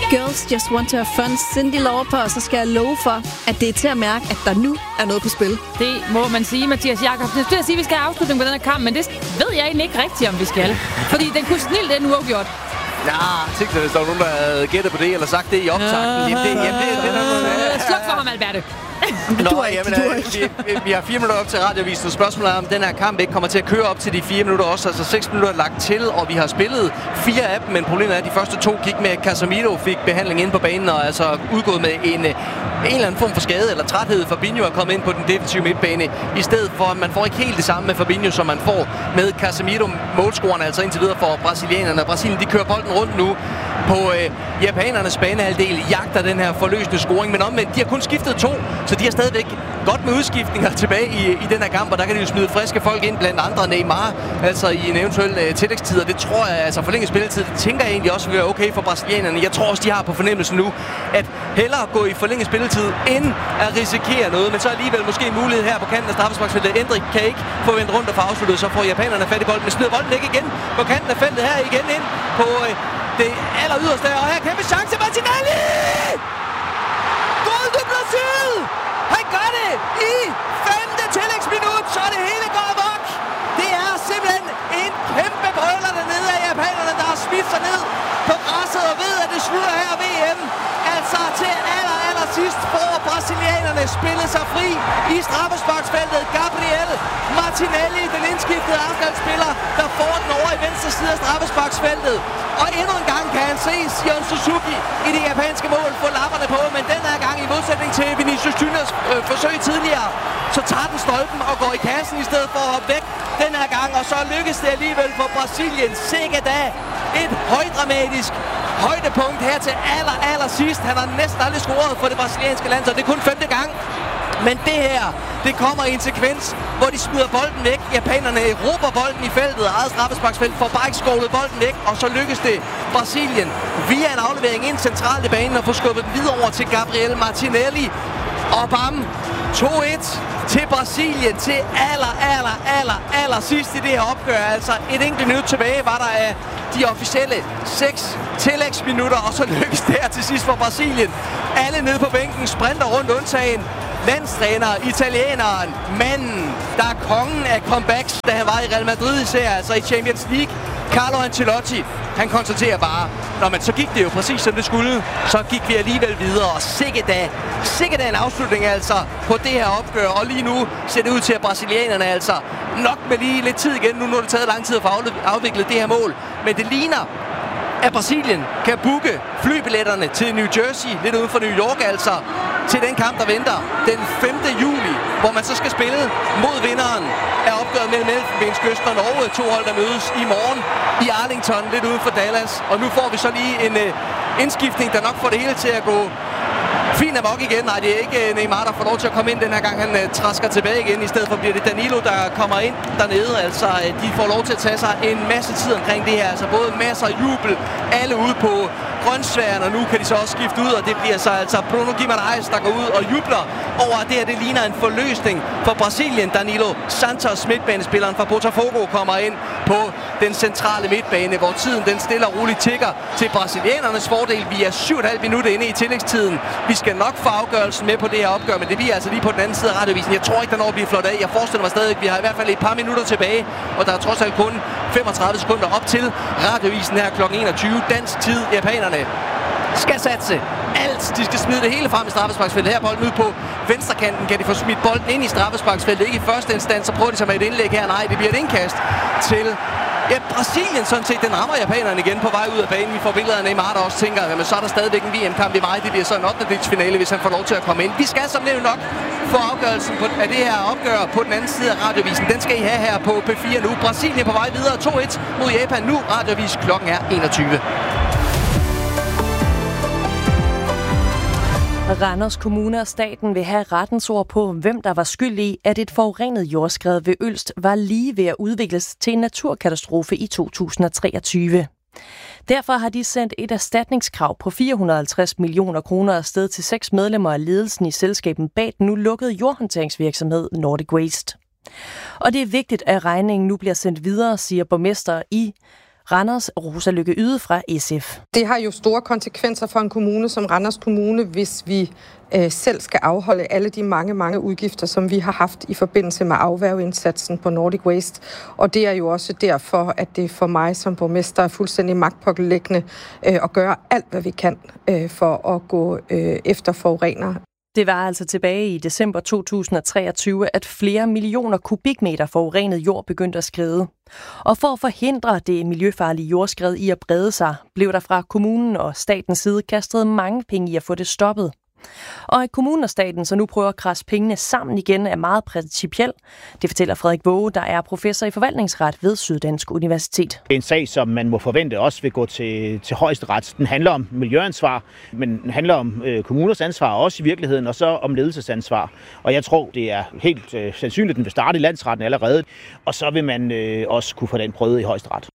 Girls Just Want to Have Fun, Cyndi Lauper, og så skal jeg love for, at det er til at mærke, at der nu er noget på spil. Det må man sige, Mathias Jakobsen. Jeg sige, at vi skal have afslutning på den her kamp, men det ved jeg egentlig ikke rigtigt, om vi skal. Fordi den kunne snilt den uafgjort. Ja, tænk dig, hvis der var nogen, der havde gættet på det, eller sagt det i optakten. Sluk for ham, Alberte. Vi har 4 minutter op til radiovisen, og spørgsmålet er, om den her kamp ikke kommer til at køre op til de 4 minutter også. Altså 6 minutter lagt til, og vi har spillet 4 af dem, men problemet er, at de første 2 gik med Casemiro, fik behandling inde på banen, og altså udgået med en eller anden form for skade eller træthed. Fabinho er kommet ind på den defensive midtbane, i stedet for, at man får ikke helt det samme med Fabinho, som man får med Casemiro. Målscoreren altså indtil videre for brasilianerne. Brasilien, de kører bolden rundt nu på japanernes banehalvdel, jagter den her forløsende scoring, men omvendt, de har kun skiftet 2, så de har stadigvæk godt med udskiftninger tilbage i den her kamp, og der kan de jo smide friske folk ind, blandt andre Neymar, altså i en eventuel tillægstid, og det tror jeg, altså forlænget spilletid, det tænker jeg egentlig også vil være okay for brasilianerne. Jeg tror også, de har på fornemmelsen nu, at hellere gå i forlænget spilletid, end at risikere noget, men så alligevel måske mulighed her på kanten af straffesparksfeltet. Endrik kan ikke få vendt rundt og få afsluttet, så får japanerne fat i bolden, men smider bolden ikke igen på kanten af feltet her igen ind på det aller yderste, og her kæmpe chance, Martinelli! Gol du Brasil! Han gør det i 5. tillægsminut, så det hele går amok. Det er simpelthen en kæmpe brøler dernede af japanerne, der har smidt sig ned på græsset og ved, at det slutter her VM. Altså til sidst får brasilianerne spillet sig fri i straffesparksfeltet. Gabriel Martinelli, den indskiftede Arsenal-spiller, der får den over i venstre side af straffesparksfeltet. Og endnu en gang kan han se Sion Suzuki i det japanske mål få lapperne på, men den her gang i modsætning til Vinicius Juniors forsøg tidligere, så tager den stolpen og går i kassen i stedet for at hoppe væk den her gang, og så lykkes det alligevel for Brasilien. Sikke da et højdramatisk højdepunkt her til aller sidst. Han har næsten aldrig scoret for det brasilianske land, så det er kun 5. gang. Men det her, det kommer i en sekvens, hvor de smider bolden væk. Japanerne råber bolden i feltet, eget straffesparksfelt, får bare ikke skålet bolden væk, og så lykkes det Brasilien via en aflevering ind centralt i banen og få skubbet den videre over til Gabriel Martinelli. Og bam, 2-1 til Brasilien til aller sidst i det her opgør. Altså et enkelt minut tilbage var der af de officielle 6 tillægsminutter, og så lykkes det her til sidst for Brasilien. Alle nede på bænken sprinter rundt, undtagen landstræner, italieneren, manden, der er kongen af comebacks, da han var i Real Madrid især, altså i Champions League. Carlo Ancelotti, han konstaterer bare, men så gik det jo præcis som det skulle, så gik vi alligevel videre, og sikke da en afslutning altså på det her opgør, og lige nu ser det ud til, at brasilianerne altså nok med lige lidt tid igen, nu har det taget lang tid at få afviklet det her mål, men det ligner, at Brasilien kan booke flybilletterne til New Jersey, lidt uden for New York altså, til den kamp, der venter den 5. juli, hvor man så skal spille mod vinderen af opgøret mellem Elfenbenskysten og Norge. 2 hold, der mødes i morgen i Arlington, lidt uden for Dallas. Og nu får vi så lige en indskiftning, der nok får det hele til at gå fint amok igen. Nej, det er ikke Neymar, der får lov til at komme ind den her gang. Han trasker tilbage igen. I stedet for bliver det Danilo, der kommer ind dernede. Altså, de får lov til at tage sig en masse tid omkring det her. Altså, både masser af jubel. Alle ude på grønsværen, og nu kan de så også skifte ud. Og det bliver så altså Bruno Guimaraes, der går ud og jubler over, at det her, det ligner en forløsning for Brasilien. Danilo Santos, midtbanespilleren fra Botafogo, kommer ind på den centrale midtbane, hvor tiden den stille og roligt tikker til brasilianernes fordel. Vi er 7,5 minutter inde i tillægstiden. Vi skal nok få afgørelsen med på det her opgør, men det bliver altså lige på den anden side af radiovisen. Jeg tror ikke, der når at blive flot af. Jeg forestiller mig stadig, at vi har i hvert fald et par minutter tilbage, og der er trods alt kun 35 sekunder op til radiovisen her kl. 21. Dansk tid. Japanerne skal satse alt. De skal smide det hele frem i straffesparksfeltet. Her bolden ud på venstrekanten. Kan de få smidt bolden ind i straffesparksfeltet? Ikke i første instans, så prøver de sig med et indlæg her. Nej, det bliver et indkast til Brasilien sådan set. Den rammer japanerne igen på vej ud af banen. Vi får billeder af Neymar, der også tænker, jamen så er der stadigvæk en VM-kamp i maj. Det bliver så en 8. hvis han får lov til at komme ind. Vi skal som nævnt nok få afgørelsen af det her opgør på den anden side af radiovisen. Den skal I have her på P4 nu. Brasilien på vej videre 2-1 mod Japan nu. Radiovis klokken er 21. Randers Kommune og staten vil have rettens ord på, hvem der var skyld i, at et forurenet jordskred ved Ølst var lige ved at udvikles til en naturkatastrofe i 2023. Derfor har de sendt et erstatningskrav på 450 millioner kroner afsted til 6 medlemmer af ledelsen i selskabet bag den nu lukkede jordhåndteringsvirksomhed Nordic Waste. Og det er vigtigt, at regningen nu bliver sendt videre, siger borgmester i Randers Rosa Lykke Yde fra SF. Det har jo store konsekvenser for en kommune som Randers Kommune, hvis vi selv skal afholde alle de mange udgifter, som vi har haft i forbindelse med afværgeindsatsen på Nordic Waste. Og det er jo også derfor, at det for mig som borgmester er fuldstændig magtpåliggende at gøre alt, hvad vi kan for at gå efter forurener. Det var altså tilbage i december 2023, at flere millioner kubikmeter forurenet jord begyndte at skride. Og for at forhindre det miljøfarlige jordskred i at brede sig, blev der fra kommunen og statens side kastet mange penge i at få det stoppet. Og at kommunen og staten så nu prøver at krasse pengene sammen igen er meget principielt. Det fortæller Frederik Våge, der er professor i forvaltningsret ved Syddansk Universitet. Det er en sag, som man må forvente også vil gå til højesteret. Den handler om miljøansvar, men den handler om kommuners ansvar også i virkeligheden, og så om ledelsesansvar. Og jeg tror, det er helt sandsynligt, at den vil starte i landsretten allerede, og så vil man også kunne få den prøvet i højesteret.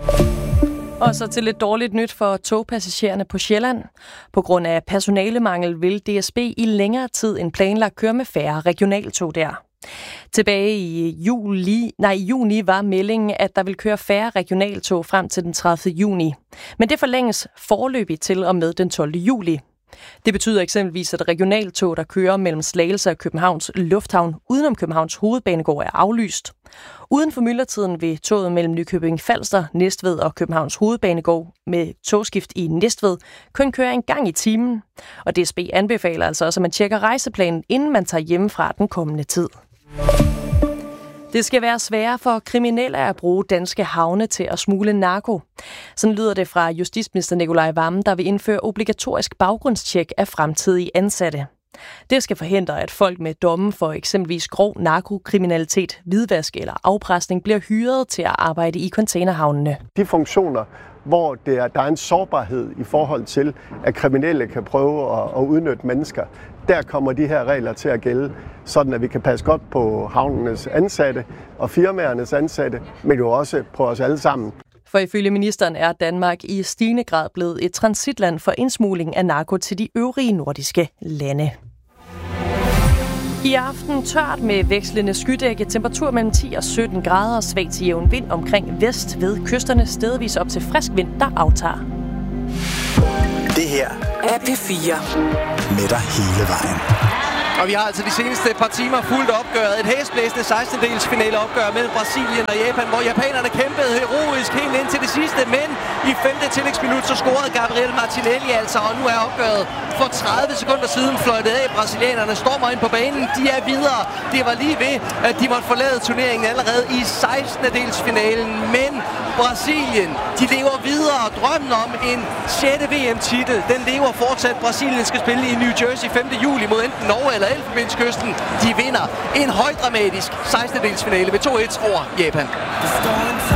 Og så til lidt dårligt nyt for togpassagererne på Sjælland. På grund af personalemangel vil DSB i længere tid end planlagt køre med færre regionaltog der. Tilbage i juni var meldingen, at der vil køre færre regionaltog frem til den 30. juni. Men det forlænges foreløbigt til og med den 12. juli. Det betyder eksempelvis, at regionaltog, der kører mellem Slagelse og Københavns Lufthavn udenom Københavns Hovedbanegård, er aflyst. Uden for myldretiden vil toget mellem Nykøbing Falster, Næstved og Københavns Hovedbanegård med togskift i Næstved kun køre en gang i timen. Og DSB anbefaler altså også, at man tjekker rejseplanen, inden man tager hjemmefra den kommende tid. Det skal være sværere for kriminelle at bruge danske havne til at smugle narko. Sådan lyder det fra justitsminister Nicolai Wammen, der vil indføre obligatorisk baggrundstjek af fremtidige ansatte. Det skal forhindre, at folk med domme for eksempelvis grov narkokriminalitet, hvidvask eller afpresning bliver hyret til at arbejde i containerhavnene. De funktioner, hvor der er en sårbarhed i forhold til, at kriminelle kan prøve at udnytte mennesker, der kommer de her regler til at gælde, sådan at vi kan passe godt på havnenes ansatte og firmaernes ansatte, men jo også på os alle sammen. For ifølge ministeren er Danmark i stigende grad blevet et transitland for indsmugling af narko til de øvrige nordiske lande. I aften tørt med vekslende skydække, temperatur mellem 10 og 17 grader og svag til jævn vind omkring vest ved kysterne, stedvis op til frisk vind, der aftager. Det her er P4 med dig hele vejen. Og vi har altså de seneste par timer fuldt opgøret. Et hæsblæsende 16-dels finaleopgør mellem Brasilien og Japan, hvor japanerne kæmpede heroisk helt ind til det sidste. Men i 5. tillægsminut så scorede Gabriel Martinelli altså, og nu er opgøret for 30 sekunder siden fløjtet af. Brasilianerne stormer ind på banen. De er videre. Det var lige ved, at de måtte forlade turneringen allerede i 16. dels finalen. Men Brasilien, de lever videre, og drømmen om en 6. VM-titel, den lever fortsat. Brasilien skal spille i New Jersey 5. juli mod enten Norge eller Elfenbenskysten. De vinder en højdramatisk 16. dels finale med 2-1 over Japan.